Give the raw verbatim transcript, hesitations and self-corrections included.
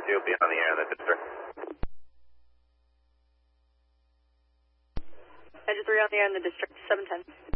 you'll be on the air in the district. Edge three on the air in the district, seven ten.